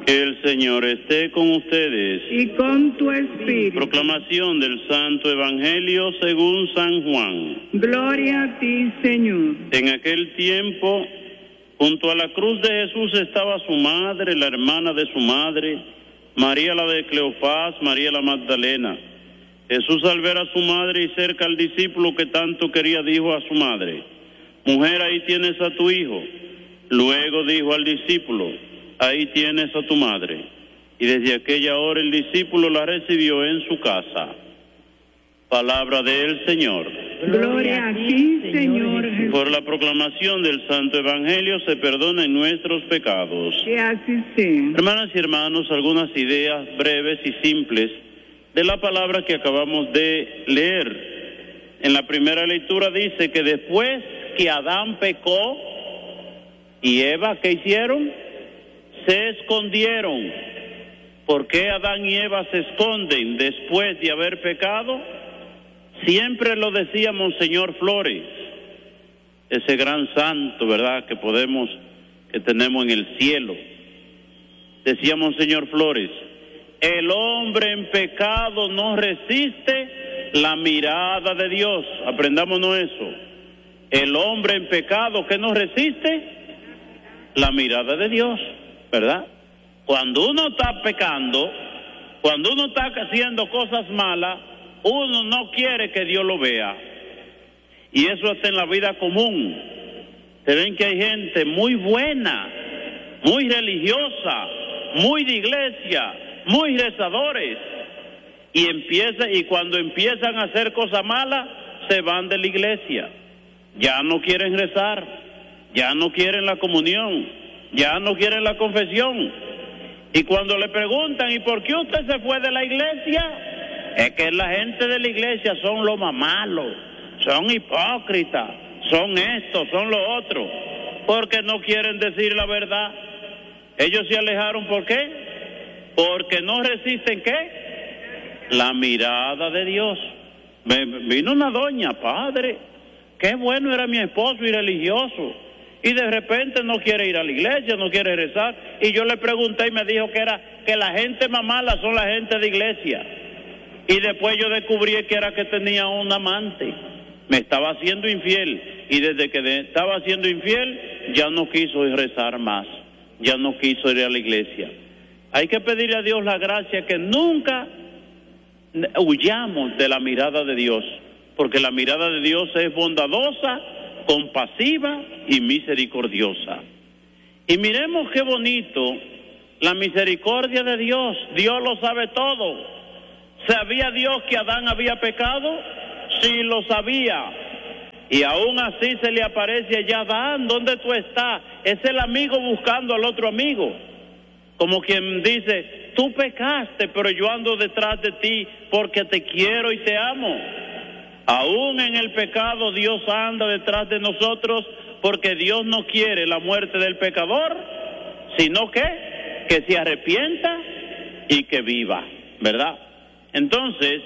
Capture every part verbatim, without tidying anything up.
Que el Señor esté con ustedes. Y con tu espíritu. Proclamación del Santo Evangelio según San Juan. Gloria a ti, Señor. En aquel tiempo, junto a la cruz de Jesús estaba su madre, la hermana de su madre, María la de Cleofás, María la Magdalena. Jesús, al ver a su madre y cerca al discípulo que tanto quería, dijo a su madre: Mujer, ahí tienes a tu hijo. Luego dijo al discípulo: Ahí tienes a tu madre. Y desde aquella hora el discípulo la recibió en su casa. Palabra del Señor. Gloria a ti, Señor Jesús. Por la proclamación del Santo Evangelio se perdonen nuestros pecados. Que así sea. Hermanas y hermanos, algunas ideas breves y simples de la palabra que acabamos de leer. En la primera lectura dice que después que Adán pecó y Eva, ¿qué hicieron? Se escondieron. ¿Por qué Adán y Eva se esconden después de haber pecado? Siempre lo decía Monseñor Flores, ese gran santo, ¿verdad?, que podemos, que tenemos en el cielo. Decía Monseñor Flores: el hombre en pecado no resiste la mirada de Dios. Aprendámonos eso. El hombre en pecado, ¿qué no resiste? La mirada de Dios, ¿verdad? Cuando uno está pecando, cuando uno está haciendo cosas malas, uno no quiere que Dios lo vea. Y eso está en la vida común. Se ven que hay gente muy buena, muy religiosa, muy de iglesia, muy rezadores, y empieza, y cuando empiezan a hacer cosas malas, se van de la iglesia. Ya no quieren rezar, ya no quieren la comunión, ya no quieren la confesión. Y cuando le preguntan: ¿y por qué usted se fue de la iglesia? Es que la gente de la iglesia son los más malos, son hipócritas, son esto, son lo otro, porque no quieren decir la verdad. Ellos se alejaron, ¿por qué? Porque no resisten, ¿qué? La mirada de Dios. Me vino una doña: padre, qué bueno era mi esposo y religioso, y de repente no quiere ir a la iglesia, no quiere rezar. Y yo le pregunté y me dijo que era que la gente más mala son la gente de iglesia. Y después yo descubrí que era que tenía un amante, me estaba haciendo infiel, y desde que de, estaba haciendo infiel ya no quiso rezar más, ya no quiso ir a la iglesia. Hay que pedirle a Dios la gracia que nunca huyamos de la mirada de Dios, porque la mirada de Dios es bondadosa, compasiva y misericordiosa. Y miremos qué bonito la misericordia de Dios. Dios lo sabe todo. ¿Sabía Dios que Adán había pecado? Sí, lo sabía. Y aún así se le aparece allá: Adán, ¿dónde tú estás? Es el amigo buscando al otro amigo. Como quien dice: tú pecaste, pero yo ando detrás de ti porque te quiero y te amo. Aún en el pecado Dios anda detrás de nosotros, porque Dios no quiere la muerte del pecador, sino que, que se arrepienta y que viva, ¿verdad? Entonces,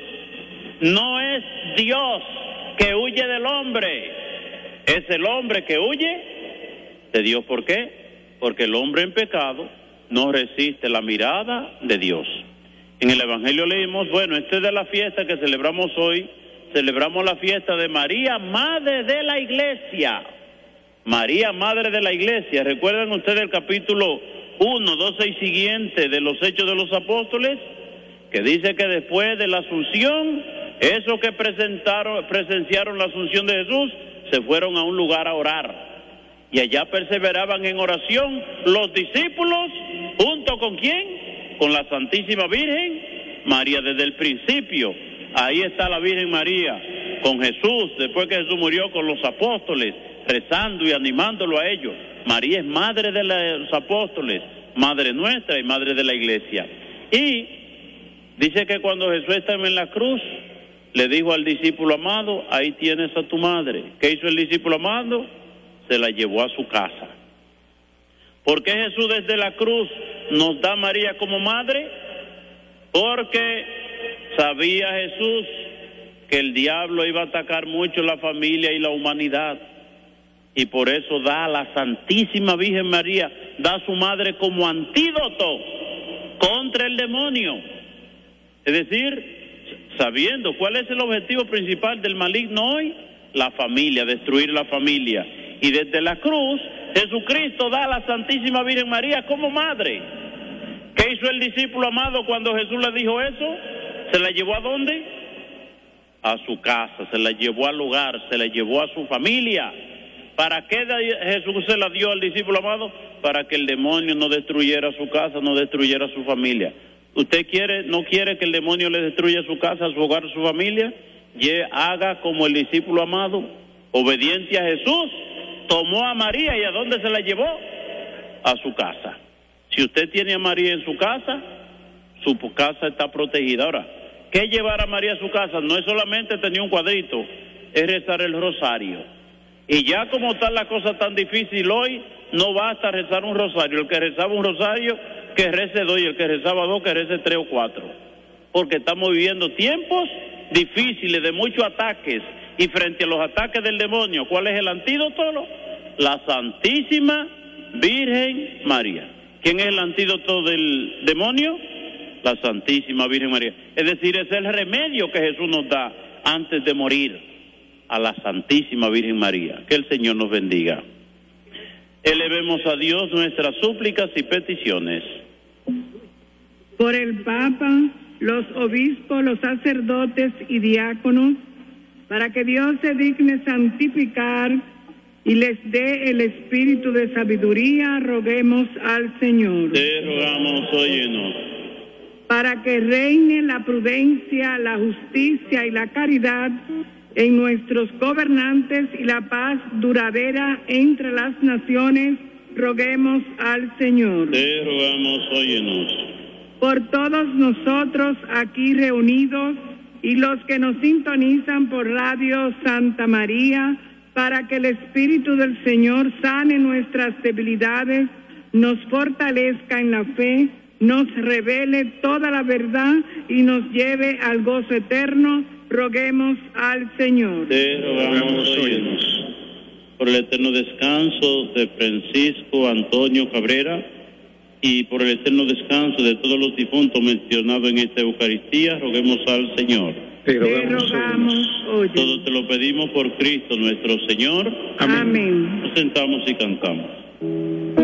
no es Dios que huye del hombre, es el hombre que huye de Dios. ¿Por qué? Porque el hombre en pecado no resiste la mirada de Dios. En el Evangelio leímos, bueno, este es de la fiesta que celebramos hoy, celebramos la fiesta de María, Madre de la Iglesia. María, Madre de la Iglesia. ¿Recuerdan ustedes el capítulo uno, doce y siguiente de los Hechos de los Apóstoles? Que dice que después de la Asunción, esos que presentaron, presenciaron la Asunción de Jesús, se fueron a un lugar a orar. Y allá perseveraban en oración los discípulos, ¿junto con quién? Con la Santísima Virgen María desde el principio. Ahí está la Virgen María con Jesús, después que Jesús murió, con los apóstoles, rezando y animándolo a ellos. María es madre de los apóstoles, madre nuestra y madre de la iglesia. Y dice que cuando Jesús estaba en la cruz, le dijo al discípulo amado: ahí tienes a tu madre. ¿Qué hizo el discípulo amado? Se la llevó a su casa. ¿Por qué Jesús desde la cruz nos da a María como madre? Porque sabía Jesús que el diablo iba a atacar mucho la familia y la humanidad, y por eso da a la Santísima Virgen María, da a su madre como antídoto contra el demonio. Es decir, sabiendo cuál es el objetivo principal del maligno hoy, la familia, destruir la familia. Y desde la cruz, Jesucristo da a la Santísima Virgen María como madre. ¿Qué hizo el discípulo amado cuando Jesús le dijo eso? ¿Se la llevó a dónde? A su casa, se la llevó al hogar, se la llevó a su familia. ¿Para qué Jesús se la dio al discípulo amado? Para que el demonio no destruyera su casa, no destruyera su familia. ¿Usted quiere, no quiere que el demonio le destruya su casa, su hogar, su familia? Y haga como el discípulo amado, obediente a Jesús, tomó a María y ¿a dónde se la llevó? A su casa. Si usted tiene a María en su casa, su casa está protegida. Ahora, ¿qué llevar a María a su casa? No es solamente tener un cuadrito, es rezar el rosario. Y ya como está la cosa tan difícil hoy, no basta rezar un rosario. El que rezaba un rosario, que rece dos, y el que rezaba dos, que rece tres o cuatro. Porque estamos viviendo tiempos difíciles, de muchos ataques. Y frente a los ataques del demonio, ¿cuál es el antídoto? La Santísima Virgen María. ¿Quién es el antídoto del demonio? La Santísima Virgen María. Es decir, es el remedio que Jesús nos da antes de morir, a la Santísima Virgen María. Que el Señor nos bendiga. Elevemos a Dios nuestras súplicas y peticiones. Por el Papa, los obispos, los sacerdotes y diáconos, para que Dios se digne santificar y les dé el espíritu de sabiduría, roguemos al Señor. Te rogamos, óyenos. Para que reine la prudencia, la justicia y la caridad en nuestros gobernantes y la paz duradera entre las naciones, roguemos al Señor. Te rogamos, óyenos. Por todos nosotros aquí reunidos y los que nos sintonizan por Radio Santa María, para que el Espíritu del Señor sane nuestras debilidades, nos fortalezca en la fe, nos revele toda la verdad y nos lleve al gozo eterno, roguemos al Señor. Te rogamos, óyenos. Por el eterno descanso de Francisco Antonio Cabrera y por el eterno descanso de todos los difuntos mencionados en esta Eucaristía, roguemos al Señor. Te rogamos, óyenos. Todo te lo pedimos por Cristo nuestro Señor. Amén. Nos sentamos y cantamos.